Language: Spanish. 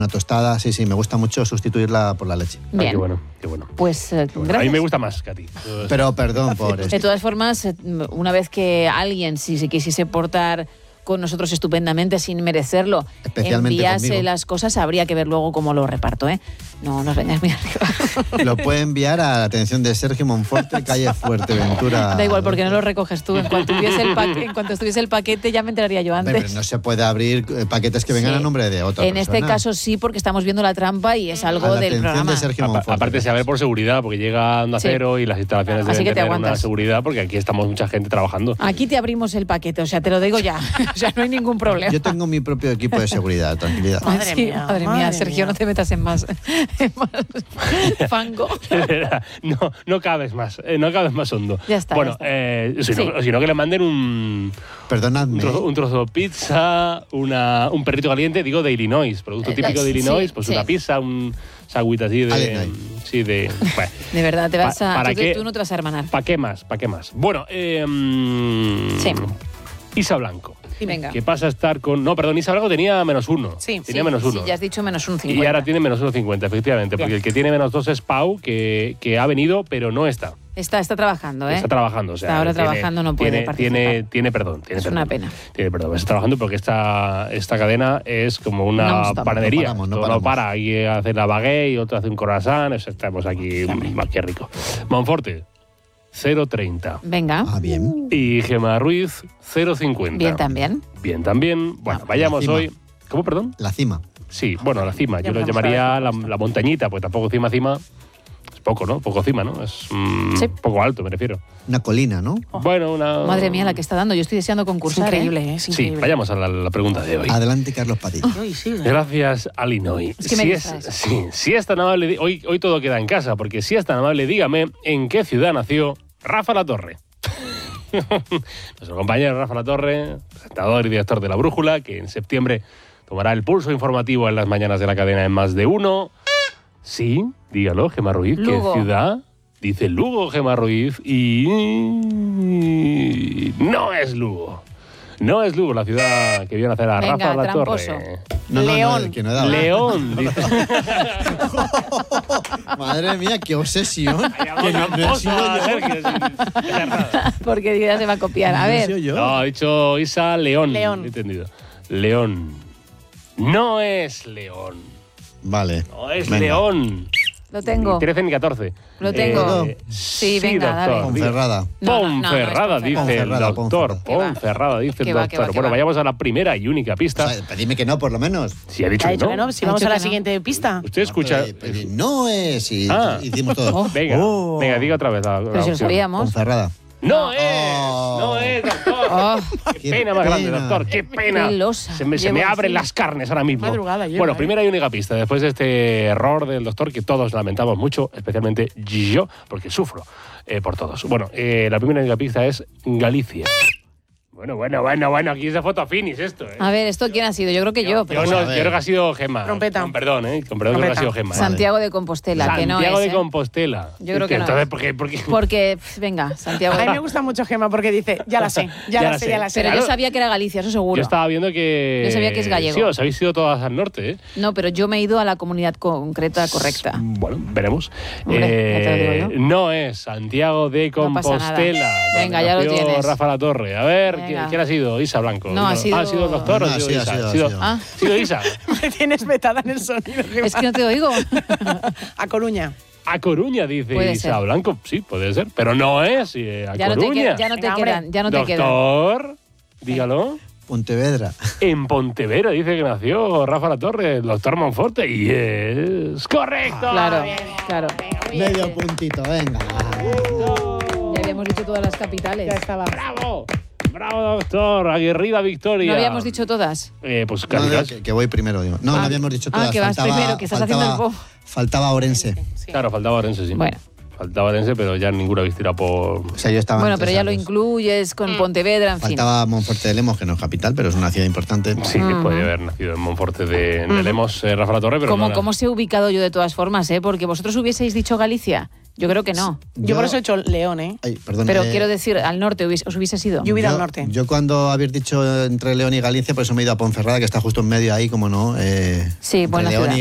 Una tostada, sí, me gusta mucho sustituirla por la leche. Bien. Qué bueno, qué bueno. Pues gracias. A mí me gusta más que a ti. Pero perdón por De esto. todas formas, una vez que alguien, si se quisiese portar con nosotros estupendamente sin merecerlo, Especialmente enviase conmigo. las cosas, habría que ver luego cómo lo reparto, ¿eh? No nos vengáis muy arriba. Lo puede enviar a la atención de Sergio Monforte, calle Fuerteventura. Da igual, porque no lo recoges tú. En cuanto estuviese el paquete, ya me enteraría yo Hombre, antes. pero no se puede abrir paquetes que vengan Sí. a nombre de otra En persona. este caso sí, porque estamos viendo la trampa y es algo A la del atención programa. de Sergio Monforte. Aparte, saber por seguridad, porque llega Onda Sí. Cero y las instalaciones Así deben que te tener una aguantas. seguridad, porque aquí estamos mucha gente trabajando. Aquí te abrimos el paquete, o sea, te lo digo ya. O sea, no hay ningún problema. Yo tengo mi propio equipo de seguridad, tranquilidad. Madre Sí, mía, madre mía, madre Sergio, mía. no te metas en más fango. No cabes más, no cabes más hondo. Ya está, Bueno, ya está. si no que le manden un Perdonadme. trozo de pizza, un perrito caliente, digo de Illinois, producto típico de sí, Illinois, pues sí. una pizza, un sándwich así de... Illinois. Sí, de... Bueno, De verdad, te vas a. ¿Para qué? Tú no te vas a hermanar. ¿Para qué más? ¿Para qué más? Bueno, Sí. Isa Blanco. Venga. Que pasa a estar con... No, perdón, Isa Blanco tenía -1. Sí. Tenía -1. Sí, ya has dicho -1,50. Y ahora tiene -1,50, efectivamente. Porque Bien. el que tiene -2 es Pau, que ha venido, pero no está. Está trabajando, ¿eh? Está trabajando. O sea, Está ahora tiene- trabajando, no puede participar. Tiene perdón. Es una pena. Tiene perdón. Está trabajando porque esta cadena es como una Non-stop. panadería. No Todo paramos. para. Ahí hace la baguette y otro hace un croissant. Estamos aquí, más que rico. Monforte, 0,30. Venga. Ah, bien. Y Gemma Ruiz, 0,50. Bien también. Bien también. Bueno, vayamos la cima. hoy. ¿Cómo, perdón? La cima. Sí, bueno, la cima. Ya Yo lo empezamos llamaría a ver la montañita, pues tampoco cima. Es poco, ¿no? Poco cima, ¿no? Es Sí. poco alto, me refiero. Una colina, ¿no? Bueno, una... Madre mía, la que está dando. Yo estoy deseando Es concursar. increíble, es Sí, increíble. vayamos a la pregunta de hoy. Adelante, Carlos Padilla. Uy, sí. Gracias a Illinois. Es que me distraes. Si es tan amable, hoy todo queda en casa, porque si es tan amable, dígame en qué ciudad nació Rafa Latorre. Nuestro compañero Rafa Latorre, presentador y director de La Brújula, que en septiembre tomará el pulso informativo en las mañanas de la cadena en Más de Uno. Sí, dígalo, Gemma Ruiz. Lugo. ¿Qué ciudad? Dice Lugo, Gemma Ruiz. Y no es Lugo. No es Lugo la ciudad que vio nacer a Venga, Rafa Latorre. tramposo. No, León. que no he dado. León, dice. Madre mía, qué obsesión. Que no he sido yo. Porque ya se va a copiar. A No he ver. sido yo. No, ha dicho Isa León. León. He entendido. León. No es León. Vale. No es Venga. León. Lo tengo. Ni 13 ni 14. Lo tengo. Sí, venga, dale. doctor. Ponferrada. No, no, Ponferrada, no es dice el Ponferrada, doctor. Ponferrada. Que va. Ponferrada, dice el Que va, que doctor. va, que Bueno, va. vayamos a la primera y única O pista. sea, dime que no, por lo menos. Si ha dicho Ha que dicho no. que no, si Ha vamos dicho a la que no. siguiente pista. Usted escucha. No es. Y Ah. hicimos todo. Venga, Oh. venga, diga otra vez la Pero si lo opción. sabíamos. Ponferrada. No es, Oh. no es, doctor. Oh, Qué pena más grande, doctor. Qué pena. Qué losa. Se me Llevo abren así. las carnes ahora mismo. Madrugada llevo, Bueno, ¿eh? primera y única pista. Después de este error del doctor que todos lamentamos mucho, especialmente yo, porque sufro por todos. Bueno, la primera y única pista es Galicia. Bueno, aquí es de foto finish esto. a ver, ¿esto quién ha sido? Yo creo que yo. Pero Yo, no, a yo ver. creo que ha sido Gemma. Trompeta. Con perdón, con perdón creo que ha sido Gemma. Santiago de Compostela, que no Santiago es. de Compostela. Yo creo que no Entonces, es. ¿por qué? Porque, venga, Santiago A mí me de gusta mucho Gemma porque dice, ya la sé, ya la sé. Pero Claro. yo sabía que era Galicia, eso seguro. Yo estaba viendo que... Yo sabía que es gallego. Sí, os habéis ido todas al norte, ¿eh? No, pero yo me he ido a la comunidad concreta correcta. Bueno, veremos. Hombre, ya te lo digo yo. No es Santiago de No pasa nada. Compostela. Venga, donde ya lo nació tienes. Rafa Latorre. A ver, Venga. ¿quién ha sido? Isa Blanco. No, ha sido- ¿Ha sido el doctor o No, ha sido sí, ha Isa? sido, ha ¿Ha sido. Ah, sido Isa? Me tienes vetada en el sonido, Gemma. es que no te oigo. A Coruña. A Coruña, dice Puede Isa ser. Blanco. Sí, puede ser, pero no es a Ya no te, Coruña. ya no te Venga, hombre. quedan, ya no te quedan. Doctor, dígalo. Pontevedra. En Pontevedra dice que nació Rafa Latorre, el doctor Monforte, y es correcto. Claro, claro. Medio puntito, venga. Ya habíamos dicho todas las capitales. Ya estaba. ¡Bravo! ¡Bravo, doctor! Aguerrida victoria. ¿No habíamos dicho todas? Pues No, Cádiz. que voy primero, digo. No, Ah, no habíamos dicho todas. que vas primero, que estás haciendo el bo. Faltaba Orense. Claro, faltaba Orense, sí. Bueno. faltaba Tense, pero ya ninguno habéis tirado por... O sea, yo estaba Bueno, entre pero ya lo esas dos. incluyes con Pontevedra, en fin. Faltaba Monforte de Lemos, que no es capital, pero es una ciudad importante. Sí, que podría haber nacido en Monforte de Lemos, Rafa La Torre, pero no era. ¿Cómo se he ubicado yo de todas formas? Porque vosotros hubieseis dicho Galicia. Yo creo que no. Yo por eso he hecho León, ¿eh? Ay, perdón, Pero quiero decir, al norte os hubiese ido. Yo hubiera al norte. Yo cuando habéis dicho entre León y Galicia, por eso me he ido a Ponferrada, que está justo en medio ahí, como no. Sí, entre buena León ciudad.